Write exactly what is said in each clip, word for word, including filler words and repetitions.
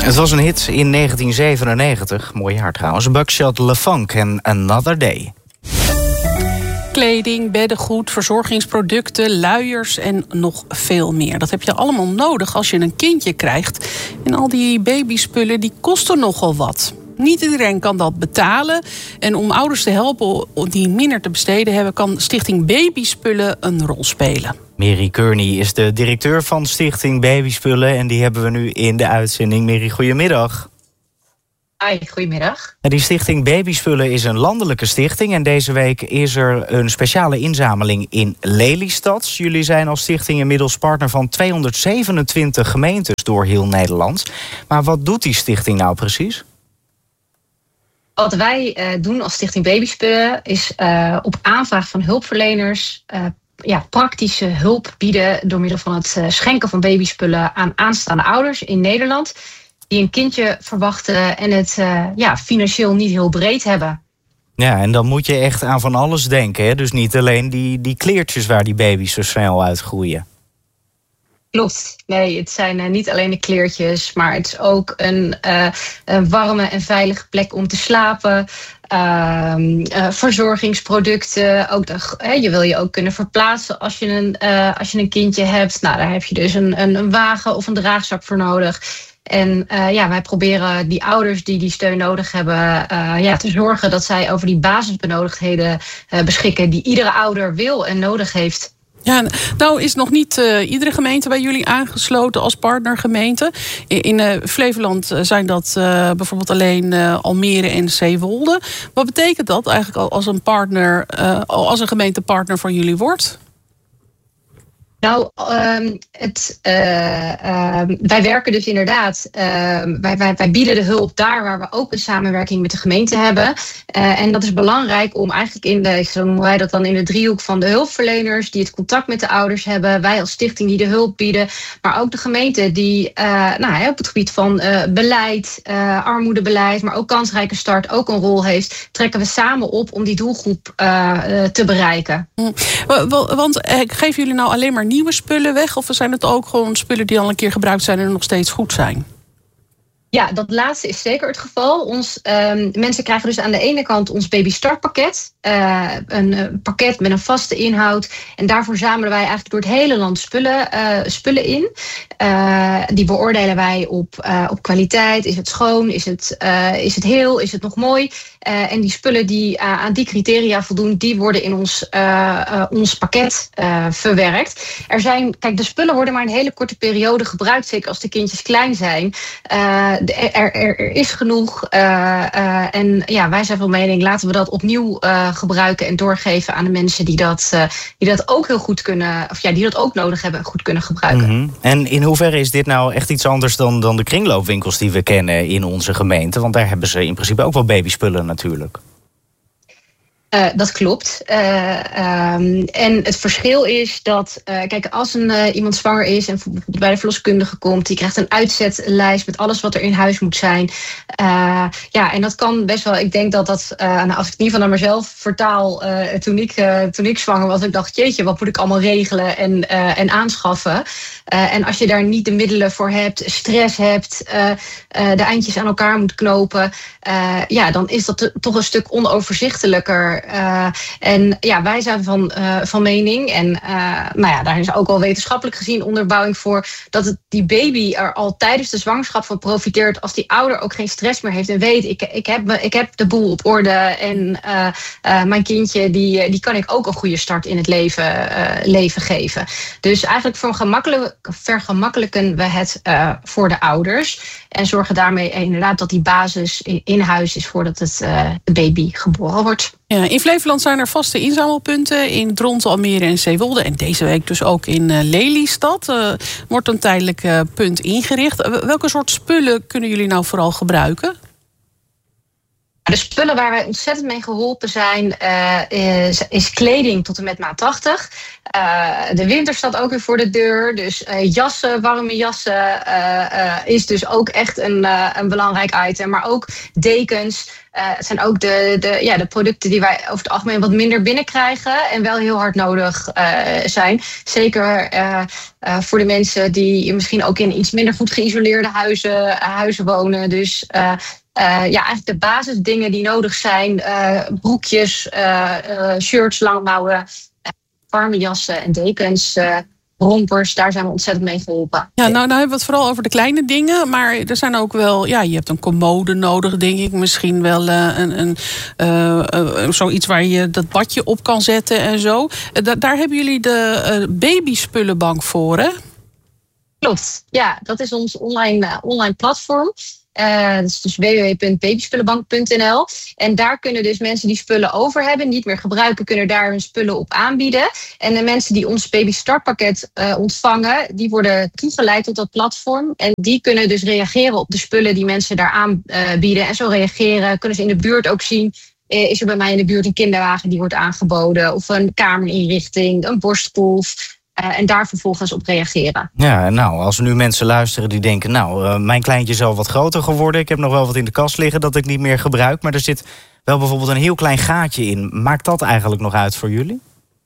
Het was een hit in negentien zevenennegentig. Mooi jaar trouwens. Buckshot LeFunk en Another Day. Kleding, beddengoed, verzorgingsproducten, luiers en nog veel meer. Dat heb je allemaal nodig als je een kindje krijgt. En al die babyspullen die kosten nogal wat. Niet iedereen kan dat betalen. En om ouders te helpen die minder te besteden hebben, kan Stichting Babyspullen een rol spelen. Mary Kearney is de directeur van Stichting Babyspullen en die hebben we nu in de uitzending. Mary, goedemiddag. Hi, goedemiddag. Die Stichting Babyspullen is een landelijke stichting en deze week is er een speciale inzameling in Lelystad. Jullie zijn als stichting inmiddels partner van tweehonderdzevenentwintig gemeentes door heel Nederland. Maar wat doet die stichting nou precies? Wat wij uh, doen als Stichting Babyspullen is uh, op aanvraag van hulpverleners uh, ja, praktische hulp bieden door middel van het uh, schenken van babyspullen aan aanstaande ouders in Nederland die een kindje verwachten en het uh, ja, financieel niet heel breed hebben. Ja, en dan moet je echt aan van alles denken, hè? Dus niet alleen die, die kleertjes waar die baby's zo snel uitgroeien. Klopt. Nee, het zijn uh, niet alleen de kleertjes, maar het is ook een, uh, een warme en veilige plek om te slapen. Uh, uh, verzorgingsproducten. Ook de, uh, je wil je ook kunnen verplaatsen als je een, uh, als je een kindje hebt. Nou, daar heb je dus een, een, een wagen of een draagzak voor nodig. En uh, ja, wij proberen die ouders die die steun nodig hebben, uh, ja, te zorgen dat zij over die basisbenodigdheden uh, beschikken die iedere ouder wil en nodig heeft. Ja, nou is nog niet uh, iedere gemeente bij jullie aangesloten als partnergemeente. In, in uh, Flevoland zijn dat uh, bijvoorbeeld alleen uh, Almere en Zeewolde. Wat betekent dat eigenlijk als een partner, uh, als een gemeentepartner van jullie wordt? Nou, um, het, uh, uh, wij werken dus inderdaad, uh, wij, wij, wij bieden de hulp daar waar we ook een samenwerking met de gemeente hebben. Uh, en dat is belangrijk om eigenlijk in de, zo noemen wij dat dan in de driehoek van de hulpverleners die het contact met de ouders hebben, wij als stichting die de hulp bieden, maar ook de gemeente die uh, nou, op het gebied van uh, beleid, uh, armoedebeleid, maar ook kansrijke start ook een rol heeft, trekken we samen op om die doelgroep uh, uh, te bereiken. Hm. Want uh, geven jullie nou alleen maar nieuwe spullen weg? Of zijn het ook gewoon spullen die al een keer gebruikt zijn en nog steeds goed zijn? Ja, dat laatste is zeker het geval. Ons, um, mensen krijgen dus aan de ene kant ons Baby Start pakket. Uh, een uh, pakket met een vaste inhoud. En daarvoor zamelen wij eigenlijk door het hele land spullen, uh, spullen in. Uh, die beoordelen wij op, uh, op kwaliteit. Is het schoon? Is het, uh, is het heel? Is het nog mooi? Uh, en die spullen die uh, aan die criteria voldoen, die worden in ons, uh, uh, ons pakket uh, verwerkt. Er zijn, kijk, de spullen worden maar een hele korte periode gebruikt, zeker als de kindjes klein zijn. Uh, de, er, er, er is genoeg. Uh, uh, en ja, wij zijn van mening, laten we dat opnieuw uh, gebruiken en doorgeven aan de mensen die dat, uh, die dat ook heel goed kunnen, of ja, die dat ook nodig hebben en goed kunnen gebruiken. Mm-hmm. En in hoeverre is dit nou echt iets anders dan, dan de kringloopwinkels die we kennen in onze gemeente? Want daar hebben ze in principe ook wel babyspullen natuurlijk. Uh, dat klopt. Uh, um, en het verschil is dat, uh, kijk, als een, uh, iemand zwanger is en bijvoorbeeld bij de verloskundige komt, die krijgt een uitzetlijst met alles wat er in huis moet zijn. Uh, ja, en dat kan best wel, ik denk dat dat, uh, nou, als ik het in ieder geval naar mezelf vertaal, uh, toen, ik, uh, toen ik zwanger was, ik dacht, jeetje, wat moet ik allemaal regelen en, uh, en aanschaffen? Uh, en als je daar niet de middelen voor hebt, stress hebt, uh, uh, de eindjes aan elkaar moet knopen, uh, ja, dan is dat te, toch een stuk onoverzichtelijker. Uh, en ja, wij zijn van, uh, van mening, en uh, nou ja, daar is ook wel wetenschappelijk gezien onderbouwing voor, dat het, die baby er al tijdens de zwangerschap van profiteert als die ouder ook geen stress meer heeft en weet, ik, ik, heb, me, ik heb de boel op orde en uh, uh, mijn kindje, die, die kan ik ook een goede start in het leven, uh, leven geven. Dus eigenlijk vergemakkelijk, vergemakkelijken we het uh, voor de ouders en zorgen daarmee inderdaad dat die basis in, in huis is voordat het uh, de baby geboren wordt. Ja, in Flevoland zijn er vaste inzamelpunten in Dronten, Almere en Zeewolde. En deze week dus ook in uh, Lelystad. Uh, wordt een tijdelijk uh, punt ingericht. Uh, welke soort spullen kunnen jullie nou vooral gebruiken? De spullen waar wij ontzettend mee geholpen zijn, uh, is, is kleding tot en met maat tachtig. Uh, de winter staat ook weer voor de deur. Dus uh, jassen, warme jassen uh, uh, is dus ook echt een, uh, een belangrijk item. Maar ook dekens. Uh, het zijn ook de, de, ja, de producten die wij over het algemeen wat minder binnenkrijgen. En wel heel hard nodig uh, zijn. Zeker uh, uh, voor de mensen die misschien ook in iets minder goed geïsoleerde huizen, uh, huizen wonen. Dus... Uh, Uh, ja, eigenlijk de basisdingen die nodig zijn. Uh, broekjes, uh, uh, shirts, langmouwen, uh, warme jassen en dekens, uh, rompers. Daar zijn we ontzettend mee geholpen. Ja, nou, nou hebben we het vooral over de kleine dingen. Maar er zijn ook wel... Ja, je hebt een commode nodig, denk ik. Misschien wel uh, een, een, uh, uh, zoiets waar je dat badje op kan zetten en zo. Uh, da- daar hebben jullie de uh, babyspullenbank voor, hè? Klopt. Ja, dat is ons online, uh, online platform. Uh, dat is dus w w w punt babyspullenbank punt n l. En daar kunnen dus mensen die spullen over hebben, niet meer gebruiken, kunnen daar hun spullen op aanbieden. En de mensen die ons baby startpakket uh, ontvangen, die worden toegeleid tot dat platform. En die kunnen dus reageren op de spullen die mensen daar aanbieden. Uh, en zo reageren, kunnen ze in de buurt ook zien. Uh, is er bij mij in de buurt een kinderwagen die wordt aangeboden? Of een kamerinrichting, een borstkolf. Uh, en daar vervolgens op reageren. Ja, nou, als er nu mensen luisteren die denken... nou, uh, mijn kleintje is al wat groter geworden. Ik heb nog wel wat in de kast liggen dat ik niet meer gebruik. Maar er zit wel bijvoorbeeld een heel klein gaatje in. Maakt dat eigenlijk nog uit voor jullie?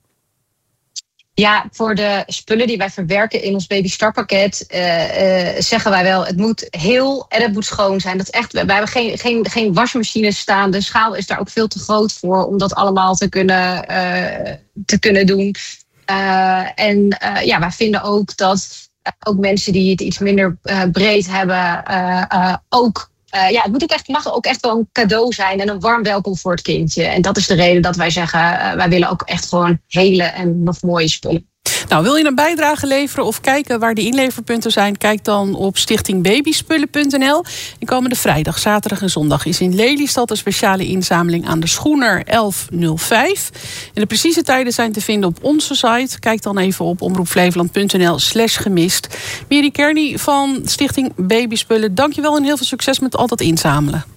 Ja, voor de spullen die wij verwerken in ons baby startpakket uh, uh, zeggen wij wel, het moet heel en het moet schoon zijn. Dat is echt, wij hebben geen, geen, geen wasmachines staan. De schaal is daar ook veel te groot voor om dat allemaal te kunnen, uh, te kunnen doen. Uh, en uh, ja, wij vinden ook dat uh, ook mensen die het iets minder uh, breed hebben, uh, uh, ook, uh, ja, het moet ook echt, mag ook echt wel een cadeau zijn en een warm welkom voor het kindje. En dat is de reden dat wij zeggen, uh, wij willen ook echt gewoon hele en nog mooie spullen. Nou, wil je een bijdrage leveren of kijken waar de inleverpunten zijn? Kijk dan op stichting babyspullen punt n l. En komende vrijdag, zaterdag en zondag is in Lelystad een speciale inzameling aan de Schoener elf nul vijf. En de precieze tijden zijn te vinden op onze site. Kijk dan even op omroepflevoland punt n l slash gemist. Miri Kearney van Stichting Babyspullen, dankjewel en heel veel succes met al dat inzamelen.